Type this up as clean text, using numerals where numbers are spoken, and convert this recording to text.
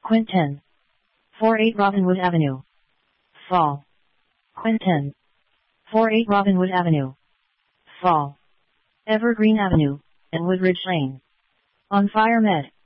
Quinten. 48 Robinwood Avenue. Fall. Quinten. 48 Robinwood Avenue. Fall. Evergreen Avenue, and Woodridge Lane. On Fire Med.